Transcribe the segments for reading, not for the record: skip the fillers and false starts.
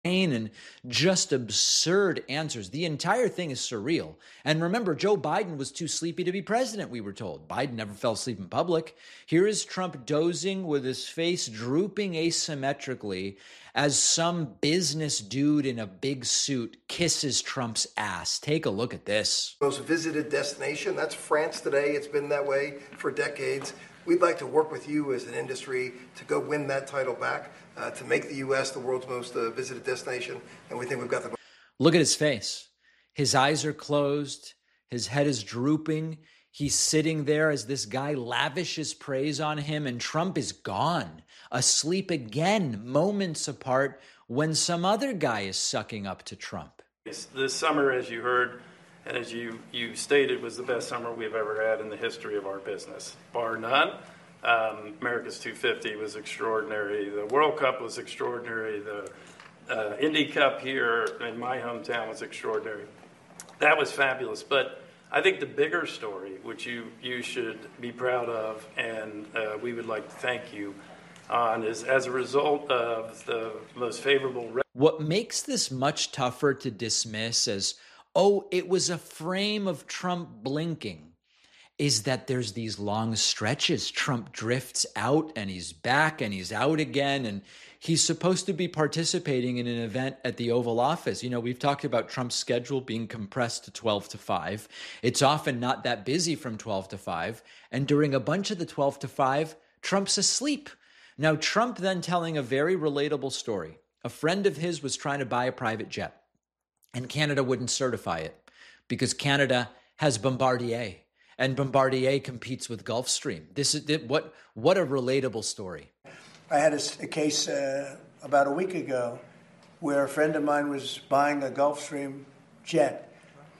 and just absurd answers. The entire thing is surreal. And remember, Joe Biden was too sleepy to be president, we were told. Biden never fell asleep in public. Here is Trump dozing with his face drooping asymmetrically as some business dude in a big suit kisses Trump's ass. Take a look at this. Most visited destination, that's France today. It's been that way for decades. We'd like to work with you as an industry to go win that title back, to make the U.S. the world's most visited destination. And we think we've got the... Look at his face. His eyes are closed. His head is drooping. He's sitting there as this guy lavishes praise on him, and Trump is gone, asleep again, moments apart, when some other guy is sucking up to Trump. This summer, as you heard, and as you stated, was the best summer we've ever had in the history of our business, bar none. America's 250 was extraordinary. The World Cup was extraordinary. The Indy Cup here in my hometown was extraordinary. That was fabulous. But I think the bigger story, which you should be proud of, and we would like to thank you on, is as a result of the most favorable... What makes this much tougher to dismiss as, oh, it was a frame of Trump blinking, is that there's these long stretches. Trump drifts out and he's back and he's out again. And he's supposed to be participating in an event at the Oval Office. You know, we've talked about Trump's schedule being compressed to 12 to 5. It's often not that busy from 12 to 5. And during a bunch of the 12 to 5, Trump's asleep. Now, Trump then telling a very relatable story. A friend of his was trying to buy a private jet, and Canada wouldn't certify it because Canada has Bombardier, and Bombardier competes with Gulfstream. This is what a relatable story. I had a case about a week ago where a friend of mine was buying a Gulfstream jet,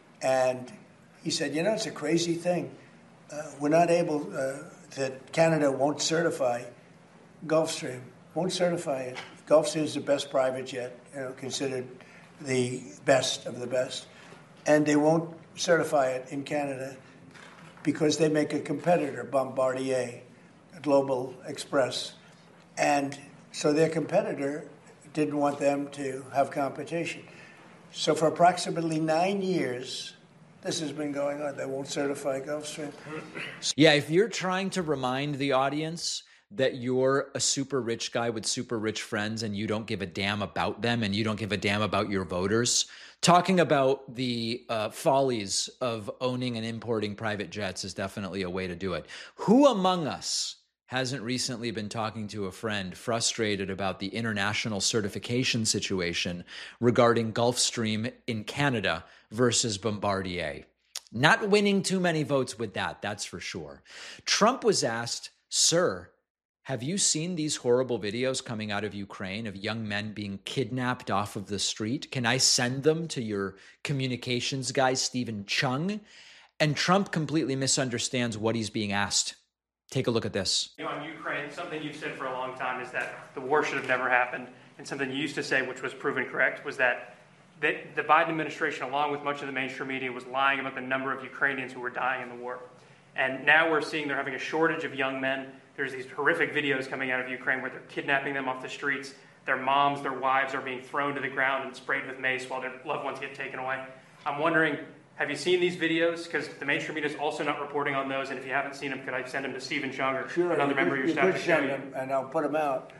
and he said, you know, it's a crazy thing. We're not able, that Canada won't certify Gulfstream, won't certify it. Gulfstream is the best private jet, considered the best of the best, and they won't certify it in Canada because they make a competitor, Bombardier, Global Express, and so their competitor didn't want them to have competition. So for approximately 9 years, this has been going on. They won't certify Gulfstream. Yeah, if you're trying to remind the audience that you're a super rich guy with super rich friends and you don't give a damn about them and you don't give a damn about your voters, talking about the follies of owning and importing private jets is definitely a way to do it. Who among us hasn't recently been talking to a friend frustrated about the international certification situation regarding Gulfstream in Canada versus Bombardier? Not winning too many votes with that, that's for sure. Trump was asked, sir, have you seen these horrible videos coming out of Ukraine of young men being kidnapped off of the street? Can I send them to your communications guy, Stephen Chung? And Trump completely misunderstands what he's being asked. Take a look at this. You know, on Ukraine, something you've said for a long time is that the war should have never happened. And something you used to say, which was proven correct, was that the Biden administration, along with much of the mainstream media, was lying about the number of Ukrainians who were dying in the war. And now we're seeing they're having a shortage of young men. There's these horrific videos coming out of Ukraine where they're kidnapping them off the streets. Their moms, their wives are being thrown to the ground and sprayed with mace while their loved ones get taken away. I'm wondering, have you seen these videos? Because the mainstream media is also not reporting on those. And if you haven't seen them, could I send them to Stephen Chung or another member of your staff? You could send them, and I'll put them out.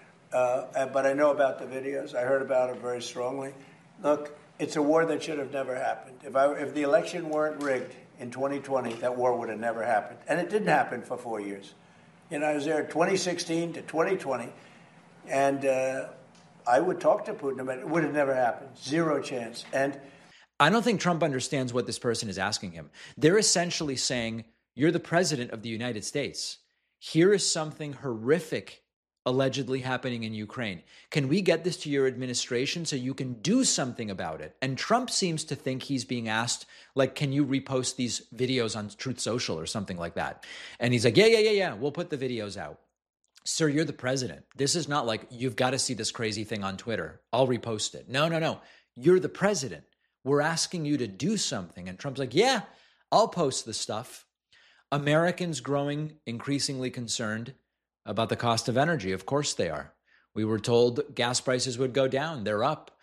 But I know about the videos. I heard about it very strongly. Look, it's a war that should have never happened. If the election weren't rigged in 2020, that war would have never happened. And it didn't happen for 4 years. You know, I was there 2016 to 2020, and I would talk to Putin about it. It would have never happened. Zero chance. And I don't think Trump understands what this person is asking him. They're essentially saying, you're the president of the United States. Here is something horrific allegedly happening in Ukraine. Can we get this to your administration so you can do something about it? And Trump seems to think he's being asked, like, can you repost these videos on Truth Social or something like that? And he's like, yeah, we'll put the videos out. Sir, you're the president. This is not like, you've got to see this crazy thing on Twitter. I'll repost it. No. You're the president. We're asking you to do something. And Trump's like, yeah, I'll post the stuff. Americans growing increasingly concerned about the cost of energy. Of course they are. We were told gas prices would go down. They're up.